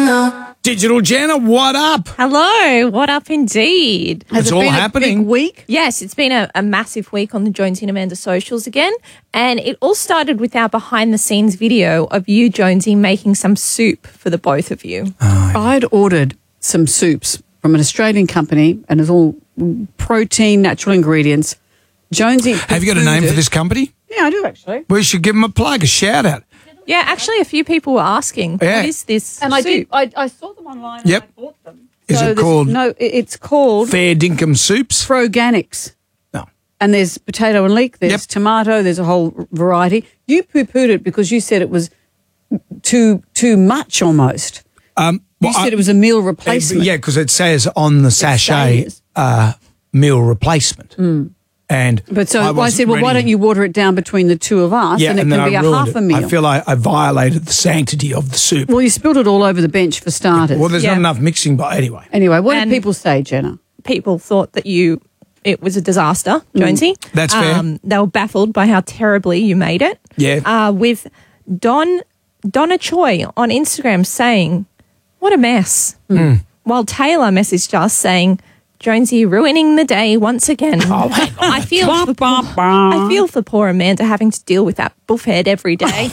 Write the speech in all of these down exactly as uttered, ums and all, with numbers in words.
single. Digital Jenna, what up? Hello, what up indeed? It's all happening. A big week? Yes, it's been a, a massive week on the Jonesy and Amanda socials again. And it all started with our behind-the-scenes video of you, Jonesy, making some soup for the both of you. Oh, yeah. I'd ordered some soups from an Australian company, and it's all protein, natural ingredients. Jonesy, Have you got a name for this company? Yeah, I do actually. We should give them a plug, a shout out. Yeah, actually a few people were asking, Yeah. what is this And I soup? did. I, I saw them online. Yep. And I bought them. Is So it there's- called No, it- it's called Fair Dinkum Soups? Froganics. No. And there's potato and leek. There's Yep. tomato. There's a whole variety. You poo-pooed it because you said it was too too much almost. Um, You well, I- said it was a meal replacement. Yeah, because it says on the sachet, says. uh, meal replacement. And But so I, wasn't said, well, why ready- don't you water it down between the two of us, Yeah, and it and then can be I a ruined half it. a meal. I feel like I violated the sanctity of the soup. Well, you spilled it all over the bench for starters. Well, there's Yeah. not enough mixing, but anyway. anyway, what And- did people say, Jenna? People thought that you it was a disaster, Jonesy. That's fair. Um, they were baffled by how terribly you made it. Yeah. Uh, with Don Donna Choi on Instagram saying, "What a mess," Hmm. while Taylor messaged us saying, "Jonesy ruining the day once again." Oh, hang on. I feel for poor, I feel for poor Amanda having to deal with that buffhead every day.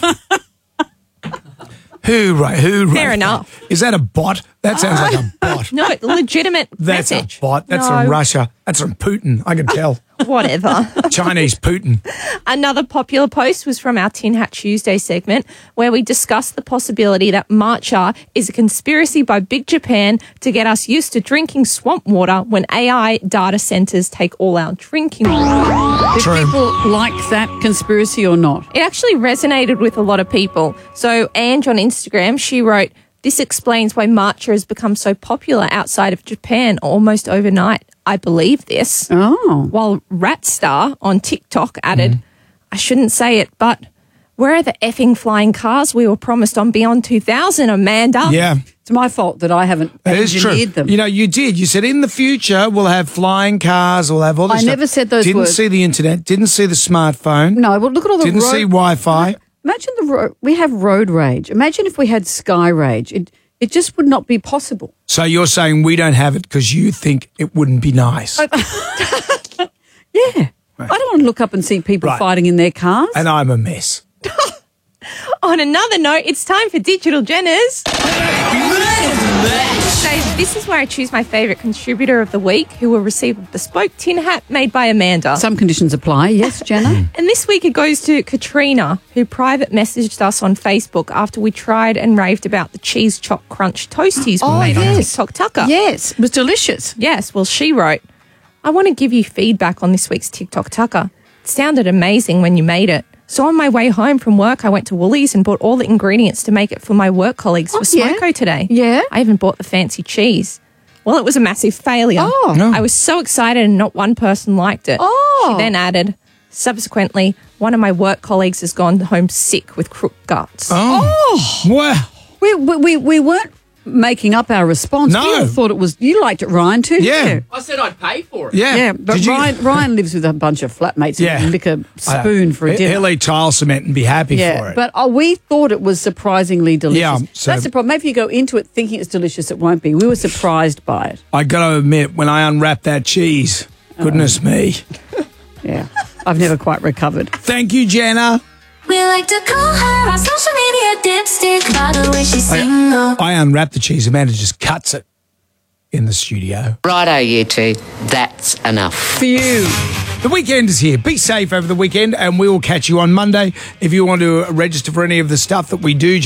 Who wrote? Who wrote Fair that? enough. Is that a bot? That sounds like a bot. No, legitimate That's message. a bot. That's No, from Russia. That's from Putin. I can tell. Whatever. Chinese Putin. Another popular post was from our Tin Hat Tuesday segment, where we discussed the possibility that matcha is a conspiracy by Big Japan to get us used to drinking swamp water when A I data centers take all our drinking water. Did True. people like that conspiracy or not? It actually resonated with a lot of people. So Ange on Instagram, she wrote, "This explains why matcha has become so popular outside of Japan almost overnight. I believe this." Oh. While Ratstar on TikTok added, "I shouldn't say it, but where are the effing flying cars we were promised on Beyond two thousand, Amanda?" Yeah. It's my fault that I haven't It is true. engineered them. You know, you did. You said in the future we'll have flying cars, we'll have all this I stuff. never said those Didn't words. see the internet, didn't see the smartphone, no, well, look at all the didn't road- see Wi-Fi. Imagine the road. We have road rage. Imagine if we had sky rage. It it just would not be possible. So you're saying we don't have it because you think it wouldn't be nice. Yeah. I don't want to look up and see people Right. fighting in their cars. And I'm a mess. On another note, it's time for Digital Jenners. So this is where I choose my favourite contributor of the week, who will receive a bespoke tin hat made by Amanda. Some conditions apply. Yes, Jenna? And this week it goes to Katrina, who private messaged us on Facebook after we tried and raved about the cheese chop crunch toasties we Oh, made on yes. TikTok Tucker. Yes. It was delicious. Yes, well, she wrote, "I want to give you feedback on this week's TikTok Tucker. It sounded amazing when you made it. So on my way home from work, I went to Woolies and bought all the ingredients to make it for my work colleagues for Oh, yeah? Smoko today. Yeah? I even bought the fancy cheese. Well, it was a massive failure. Oh. No. I was so excited and not one person liked it." Oh. She then added, "Subsequently, one of my work colleagues has gone home sick with crook guts." Oh. Well, We, we, we, we weren't making up our response. No. We all thought it was, you liked it, Ryan, too, Yeah. didn't you? I said I'd pay for it. yeah. Yeah, but Did you- Ryan, Ryan lives with a bunch of flatmates Yeah. and lick a I know. spoon for a He- dinner. He'll eat tile cement and be happy for Yeah, it. but uh, we thought it was surprisingly delicious. Yeah, so- That's the problem. Maybe you go into it thinking it's delicious, it won't be. We were surprised by it. I got to admit, when I unwrapped that cheese, goodness me. Yeah, I've never quite recovered. Thank you, Jenna. We like to call her our social media dipstick by the way she's single. I unwrapped the cheese. Amanda just cuts it in the studio. Righto, you two. That's enough. For you. The weekend is here. Be safe over the weekend, and we will catch you on Monday. If you want to register for any of the stuff that we do,